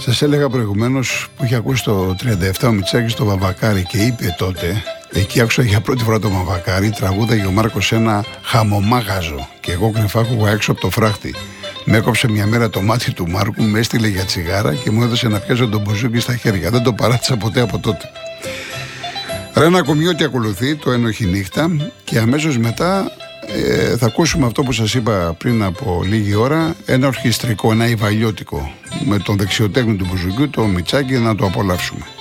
Σας έλεγα προηγουμένως που είχε ακούσει το 37 ο Μητσάκης στο Βαβακάρι και είπε τότε, εκεί άκουσα για πρώτη φορά το Βαβακάρι, τραγούδαγε ο Μάρκος ένα χαμομάγαζο και εγώ κρυφά άκουγα έξω από το φράχτη. Με έκοψε μια μέρα το μάτι του Μάρκου, με έστειλε για τσιγάρα και μου έδωσε να πιάσω τον μπουζούκι στα χέρια. Δεν το παράτησα ποτέ από τότε. Ρένα Κομιώτη ακολουθεί, το Ένοχη Νύχτα, και αμέσως μετά θα ακούσουμε αυτό που σας είπα πριν από λίγη ώρα, ένα ορχιστρικό, ένα ιβαλιώτικο με τον δεξιοτέχνη του μπουζουκιού, το Μητσάκη, να το απολαύσουμε.